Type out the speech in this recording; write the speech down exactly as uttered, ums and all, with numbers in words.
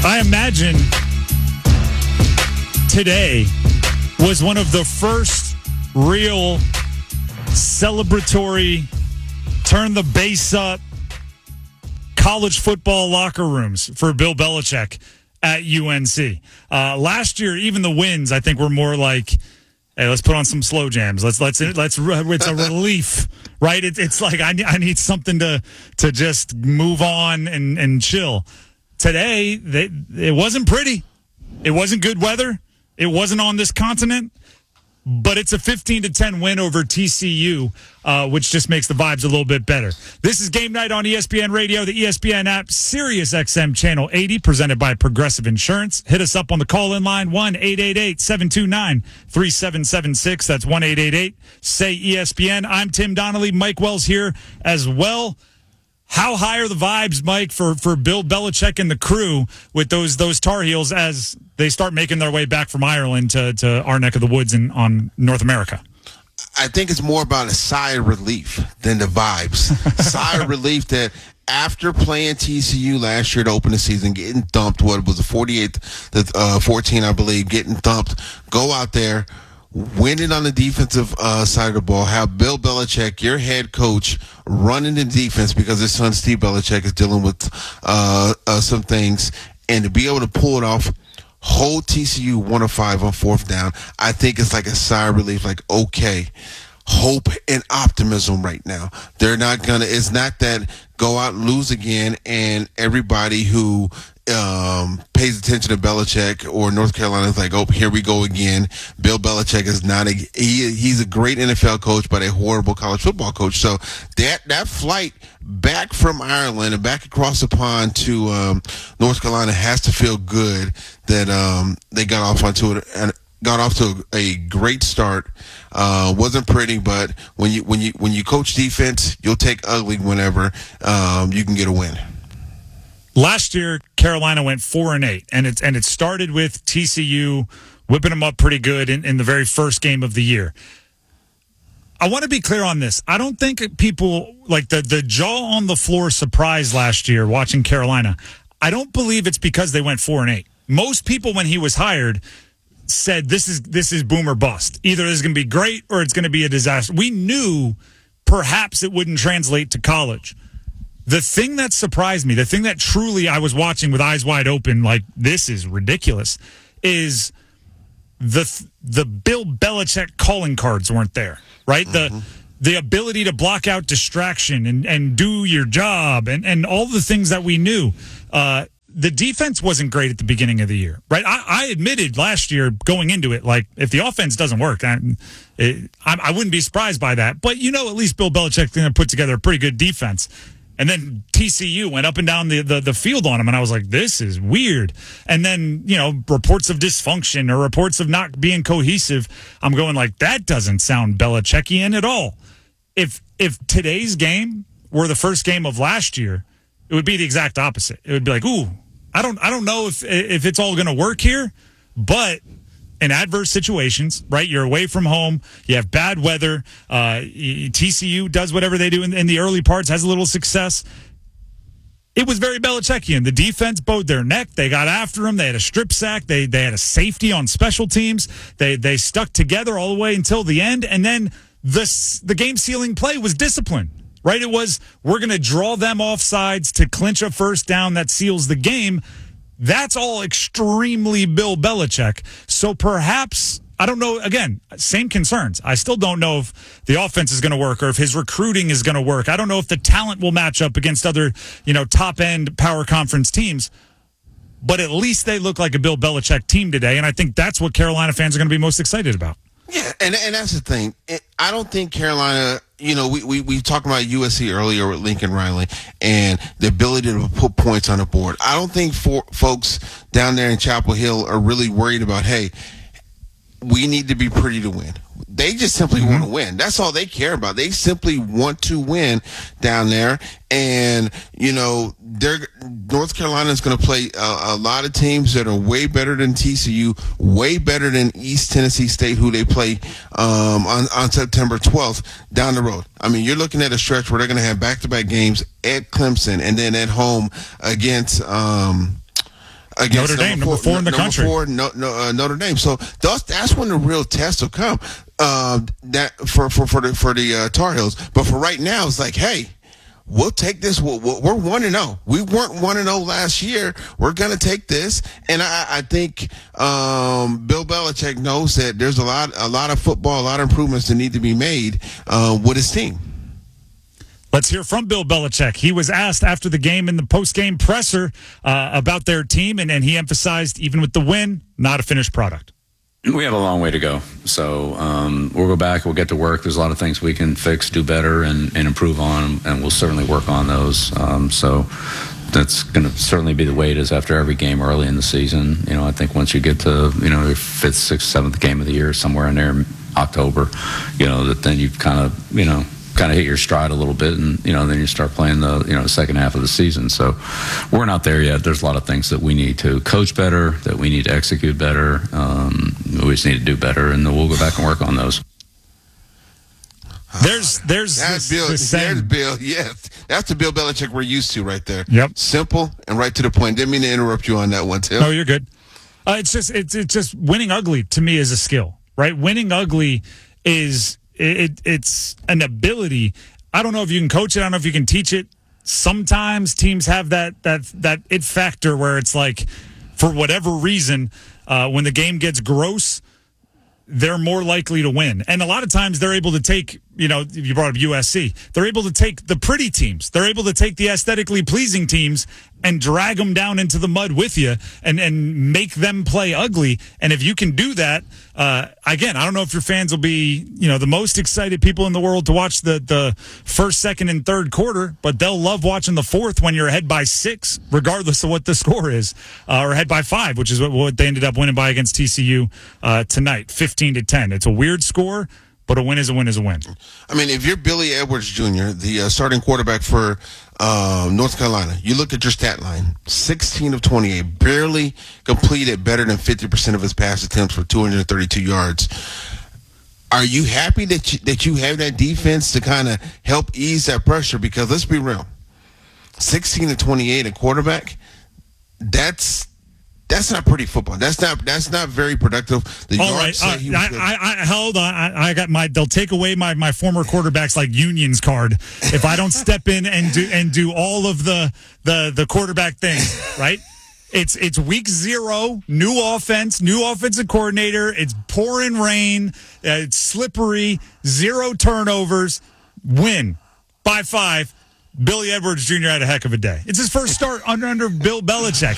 I imagine today was one of the first real celebratory, turn the bass up, college football locker rooms for Bill Belichick at U N C. Uh, last year, even the wins, I think, were more like, hey, let's put on some slow jams. Let's let's let's. It's a relief, right? It, it's like I I need something to to just move on and and chill. Today, they, it wasn't pretty. It wasn't good weather. It wasn't on this continent. But it's a fifteen to ten win over T C U, uh, which just makes the vibes a little bit better. This is Game Night on E S P N Radio, the E S P N app, Sirius X M Channel eighty, presented by Progressive Insurance. Hit us up on the call-in line, one eight eight eight, seven two nine, three seven seven six. That's one eight eight eight, S A Y, E S P N. I'm Tim Donnelly. Mike Wells here as well. How high are the vibes, Mike, for, for Bill Belichick and the crew with those those Tar Heels as they start making their way back from Ireland to, to our neck of the woods in, on North America? I think it's more about a sigh of relief than the vibes. Sigh of relief that after playing T C U last year to open the season, getting thumped, what was it, forty-eight to uh, fourteen, I believe, getting thumped, go out there, win it on the defensive uh, side of the ball, have Bill Belichick, your head coach, running the defense because his son Steve Belichick is dealing with uh, uh, some things, and to be able to pull it off, hold T C U one of five on fourth down, I think it's like a sigh of relief, like, okay, hope and optimism right now. They're not going to, it's not that go out and lose again and everybody who um, pays attention to Belichick or North Carolina is like, oh, here we go again. Bill Belichick is not a, he, he's a great N F L coach, but a horrible college football coach. So that, that flight back from Ireland and back across the pond to um, North Carolina has to feel good that um, they got off onto it and got off to a, a great start. Uh, wasn't pretty, but when you when you when you coach defense, you'll take ugly whenever um, you can get a win. Last year, Carolina went four and eight, and it and it started with T C U whipping them up pretty good in, in the very first game of the year. I want to be clear on this. I don't think people like the the jaw on the floor surprise last year watching Carolina. I don't believe it's because they went four and eight. Most people, when he was hired, said this is this is boom or bust. Either this is going to be great or it's going to be a disaster. We knew perhaps it wouldn't translate to college. The thing that surprised me, the thing that truly I was watching with eyes wide open, like this is ridiculous, is the the Bill Belichick calling cards weren't there, right? Mm-hmm. The the ability to block out distraction and, and do your job and, and all the things that we knew. Uh, the defense wasn't great at the beginning of the year, right? I, I admitted last year going into it, like, if the offense doesn't work, I, it, I, I wouldn't be surprised by that. But, you know, at least Bill Belichick's going to put together a pretty good defense. And then T C U went up and down the, the, the field on him, and I was like, this is weird. And then, you know, reports of dysfunction or reports of not being cohesive. I'm going like, that doesn't sound Belichickian at all. If if today's game were the first game of last year, it would be the exact opposite. It would be like, ooh, I don't I don't know if if it's all going to work here, but in adverse situations, right? You're away from home. You have bad weather. Uh, T C U does whatever they do in, in the early parts, has a little success. It was very Belichickian. The defense bowed their neck. They got after him. They had a strip sack. They they had a safety on special teams. They they stuck together all the way until the end. And then the the game sealing play was discipline, right? It was, we're going to draw them off sides to clinch a first down that seals the game. That's all extremely Bill Belichick. So perhaps, I don't know, again, same concerns. I still don't know if the offense is going to work or if his recruiting is going to work. I don't know if the talent will match up against other, you know, top-end power conference teams. But at least they look like a Bill Belichick team today, and I think that's what Carolina fans are going to be most excited about. Yeah, and and that's the thing. I don't think Carolina, you know, we, we, we talked about U S C earlier with Lincoln Riley and the ability to put points on the board. I don't think for folks down there in Chapel Hill are really worried about, hey, we need to be pretty to win. They just simply mm-hmm. want to win. That's all they care about. They simply want to win down there. And, you know, they're, North Carolina is going to play a, a lot of teams that are way better than T C U, way better than East Tennessee State, who they play um, on, on September twelfth down the road. I mean, you're looking at a stretch where they're going to have back-to-back games at Clemson and then at home against um, – against Notre Dame, number four, four in the number country. Four, no, no, uh, Notre Dame. So that's that's when the real test will come. Uh, that for for for the for the uh, Tar Heels. But for right now, it's like, hey, we'll take this. We're one and zero. We weren't one and zero last year. We're gonna take this, and I, I think um, Bill Belichick knows that there's a lot a lot of football, a lot of improvements that need to be made uh, with his team. Let's hear from Bill Belichick. He was asked after the game in the post-game presser uh, about their team, and, and he emphasized, even with the win, not a finished product. We have a long way to go. So um, we'll go back, we'll get to work. There's a lot of things we can fix, do better, and, and improve on, and we'll certainly work on those. Um, so that's going to certainly be the way it is after every game early in the season. You know, I think once you get to, you know, your fifth, sixth, seventh game of the year, somewhere in there in October, you know, that then you've kind of, you know, kind of hit your stride a little bit, and you know then you start playing the you know the second half of the season. So we're not there yet. There's a lot of things that we need to coach better, that we need to execute better. Um, we just need to do better, and then we'll go back and work on those. There's there's that's this, Bill. this There's Bill. Yes, that's the Bill Belichick we're used to right there. Yep, simple and right to the point. Didn't mean to interrupt you on that one, Tim. No, you're good. Uh, it's just it's it's just winning ugly to me is a skill, right? Winning ugly is. It, it's an ability. I don't know if you can coach it. I don't know if you can teach it. Sometimes teams have that that that it factor where it's like, for whatever reason, uh, when the game gets gross, they're more likely to win. And a lot of times they're able to take, you know, you brought up U S C. They're able to take the pretty teams. They're able to take the aesthetically pleasing teams and drag them down into the mud with you and, and make them play ugly. And if you can do that, uh, again, I don't know if your fans will be, you know, the most excited people in the world to watch the, the first, second, and third quarter, but they'll love watching the fourth when you're ahead by six, regardless of what the score is, uh, or ahead by five, which is what, what they ended up winning by against T C U uh, tonight, fifteen to ten. It's a weird score, but a win is a win is a win. I mean, if you're Billy Edwards Junior, the uh, starting quarterback for uh, North Carolina, you look at your stat line, sixteen of twenty-eight, barely completed better than fifty percent of his pass attempts for two hundred thirty-two yards. Are you happy that you, that you have that defense to kind of help ease that pressure? Because let's be real, sixteen to twenty-eight at quarterback, that's That's not pretty football. That's not that's not very productive. The All right, uh, I, I, I hold on. I, I got my. They'll take away my, my former quarterback's like unions card if I don't step in and do and do all of the the the quarterback things. Right? It's it's week zero, new offense, new offensive coordinator. It's pouring rain. Uh, it's slippery. Zero turnovers. Win by five. Billy Edwards Junior had a heck of a day. It's his first start under under Bill Belichick.